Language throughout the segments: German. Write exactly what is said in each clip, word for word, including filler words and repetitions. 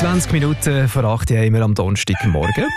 zwanzig Minuten vor acht haben wir am Donnerstagmorgen.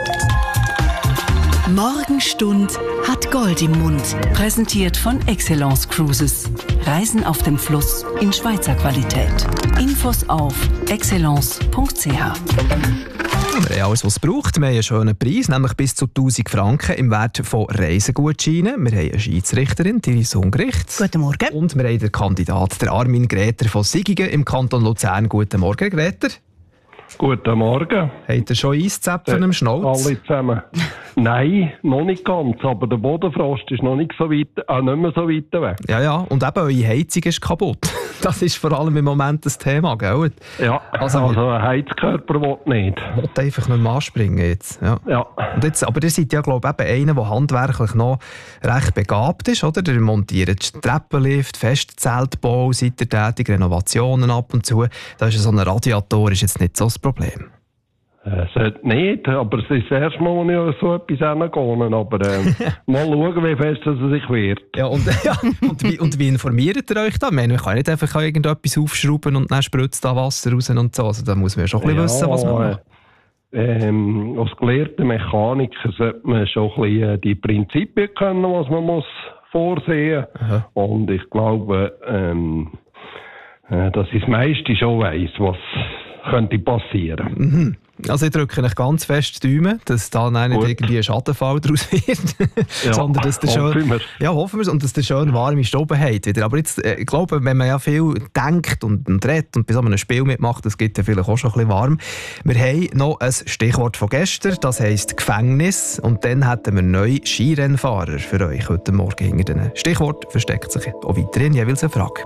Morgenstund hat Gold im Mund. Präsentiert von Excellence Cruises. Reisen auf dem Fluss in Schweizer Qualität. Infos auf excellence punkt c h. Wir haben alles, was es braucht. Wir haben einen schönen Preis, nämlich bis zu tausend Franken im Wert von Reisegutscheinen. Wir haben eine Schiedsrichterin, Iris Ungericht. Guten Morgen. Und wir haben den Kandidat, der Armin Gräter von Sigigen im Kanton Luzern. Guten Morgen, Gräter. Guten Morgen. Habt ihr schon Eiszäpfen im Schnauz? Alle zusammen. Nein, noch nicht ganz, aber der Bodenfrost ist noch nicht so weit, äh, nicht mehr so weit weg. Ja, ja, und eben eure Heizung ist kaputt. Das ist vor allem im Moment das Thema, gell? Ja, also, also ein Heizkörper will nicht. Will einfach nicht mehr anspringen jetzt. Ja. Ja. Und jetzt, aber ihr seid ja, glaube ich, eben einer, der handwerklich noch recht begabt ist, oder? Ihr montiert Treppenlift, Festzeltbau, seid ihr tätig, Renovationen ab und zu. Da ist so ein Radiator ist jetzt nicht so das Problem. Es sollte nicht, aber es ist das erste Mal, wo ich an so etwas hingehe. Aber äh, mal schauen, wie fest es sich wird. Ja, und, ja, und, wie, und wie informiert ihr euch da? Man kann nicht einfach irgendetwas aufschrauben und dann spritzt da Wasser raus und so. Also da muss man ja schon ein bisschen ja, wissen, was man macht. Ähm, als gelehrter Mechaniker sollte man schon ein bisschen die Prinzipien kennen, was man muss vorsehen muss. Und ich glaube, ähm, äh, dass ich das meiste schon weiss, was könnte passieren. Mhm. Also ich drücke euch ganz fest die Daumen, dass da nicht irgendwie ein Schadenfall daraus wird, ja, sondern dass der schön, hoffen wir. Ja, hoffen wir und dass der schön warme Stube hat wieder. Aber jetzt, ich glaube, wenn man ja viel denkt und, und redet und bei so einem Spiel mitmacht, das gibt ja vielleicht auch schon ein bisschen warm. Wir haben noch ein Stichwort von gestern, das heisst Gefängnis, und dann hätten wir neue Skirennfahrer für euch heute Morgen hinter den Stichwort versteckt sich auch weiterhin jeweils eine Frage.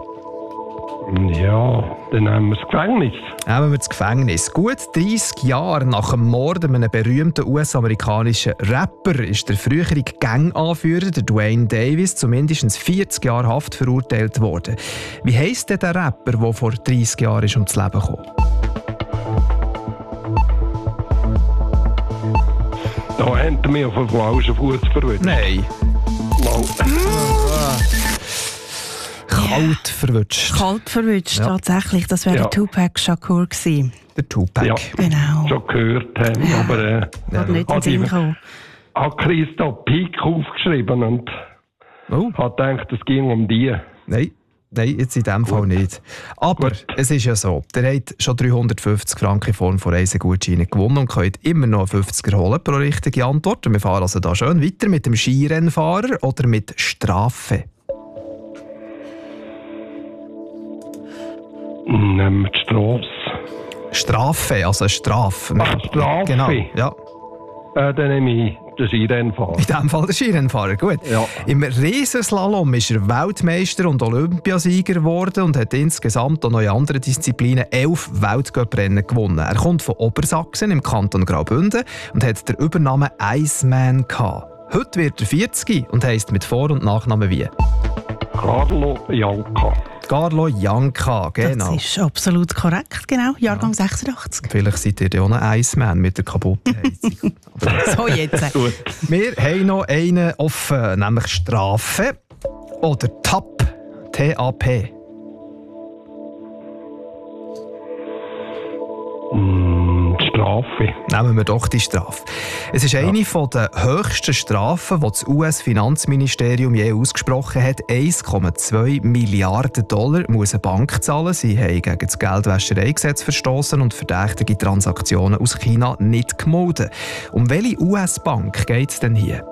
Ja, dann haben wir das Gefängnis. Nehmen wir das Gefängnis. Gut dreissig Jahre nach dem Mord an einem berühmten U S-amerikanischen Rapper ist der frühere Gang-Anführer, der Dwayne Davis, zu mindestens vierzig Jahren Haft verurteilt worden. Wie heisst denn der Rapper, der vor dreissig Jahren ist ums Leben gekommen? Da haben wir mich auf den falschen Fuß verwirrt. Nein. Mal. Kalt verwutscht. Kalt verwutscht, ja. Tatsächlich. Das wäre Ja. der Tupac Shakur gewesen. Der Tupac. Ja, Genau. schon gehört haben, Ja. aber äh, Hat nicht in den hat Sinn ich- gekommen. hat Christa Pik aufgeschrieben und Oh. hat gedacht, es ging um die. Nein. Nein, jetzt in diesem Fall nicht. Aber Gut. es ist ja so, ihr habt schon dreihundertfünfzig Franken in Form von Reisegutscheinen gewonnen und könnt immer noch fünfziger holen pro richtige Antwort. Und wir fahren also da schön weiter mit dem Skirennfahrer oder mit Strafe. Nehmen wir die Strasse. Strafe, also eine Strafe. Ach, Strafe. Genau, ja. Äh, dann nehme ich den Skirennfahrer. In diesem Fall der Skirennfahrer, gut. Ja. Im Riesenslalom ist er Weltmeister und Olympiasieger geworden und hat insgesamt auch noch in anderen Disziplinen elf Weltcuprennen gewonnen. Er kommt von Obersachsen im Kanton Graubünden und hat den Übernamen Iceman gehabt. Heute wird er vierzig und heisst mit Vor- und Nachnamen wie? Carlo Janka. Carlo Janka, genau. Das ist absolut korrekt, genau. Jahrgang sechsundachtzig. Vielleicht seid ihr ja auch ein Iceman mit der kaputten Heizung. So, jetzt. Gut. Wir haben noch einen offen, nämlich Strafe oder T A P. T A P. Mm, die Strafe. Nehmen wir doch die Strafe. Es ist eine von der höchsten Strafen, die das U S-Finanzministerium je ausgesprochen hat. eins Komma zwei Milliarden Dollar muss eine Bank zahlen. Sie haben gegen das Geldwäschereigesetz verstoßen und verdächtige Transaktionen aus China nicht gemeldet. Um welche U S-Bank geht es denn hier?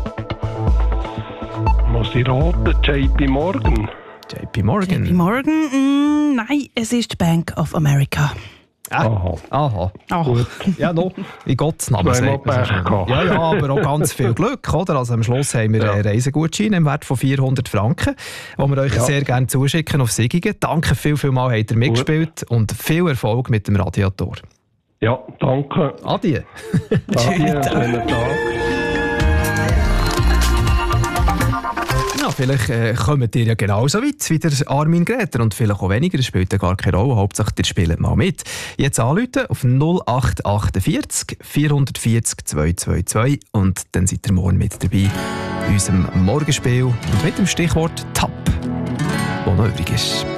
Muss ich raten? J P Morgan. J P Morgan. J P Morgan? Mm, nein, es ist die Bank of America. Ah, Aha. aha. Oh. Ja, noch. In Gottes Namen. Zweimal sagt man so Pech schön. gehabt. Ja, ja, aber auch ganz viel Glück. Oder? Also am Schluss haben wir Ja. einen Reisegutschein im Wert von vierhundert Franken, den wir euch Ja. sehr gerne zuschicken auf Sigigen. Danke viel, viel mal, habt ihr mitgespielt und viel Erfolg mit dem Radiator. Ja, danke. Adi. Adieu, schönen Tag. Ja, vielleicht äh, kommt ihr ja genauso weit wie der Armin Gräter und vielleicht auch weniger. Das spielt ja gar keine Rolle. Hauptsache, ihr spielt mal mit. Jetzt anrufen auf null acht achtundvierzig vierhundertvierzig zweihundertzweiundzwanzig und dann seid ihr morgen mit dabei in unserem Morgenspiel und mit dem Stichwort T A P, das noch übrig ist.